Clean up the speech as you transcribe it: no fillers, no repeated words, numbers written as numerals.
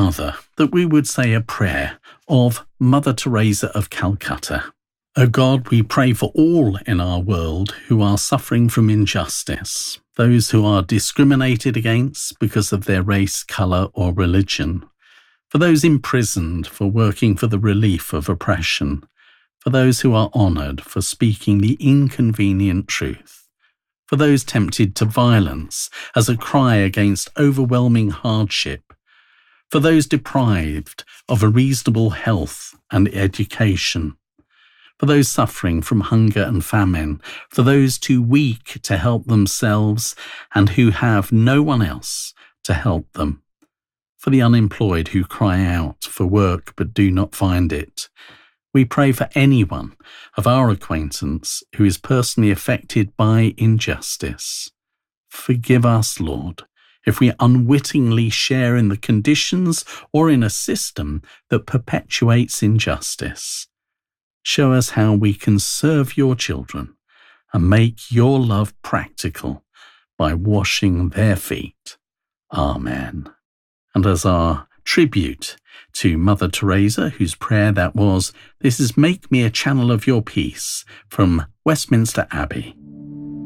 Father, that we would say a prayer of Mother Teresa of Calcutta. O God, we pray for all in our world who are suffering from injustice, those who are discriminated against because of their race, colour or religion, for those imprisoned for working for the relief of oppression, for those who are honoured for speaking the inconvenient truth, for those tempted to violence as a cry against overwhelming hardship, for those deprived of a reasonable health and education, for those suffering from hunger and famine, for those too weak to help themselves and who have no one else to help them, for the unemployed who cry out for work but do not find it. We pray for anyone of our acquaintance who is personally affected by injustice. Forgive us, Lord, if we unwittingly share in the conditions or in a system that perpetuates injustice. Show us how we can serve your children and make your love practical by washing their feet. Amen. And as our tribute to Mother Teresa, whose prayer that was, this is "Make me a channel of your peace" from Westminster Abbey.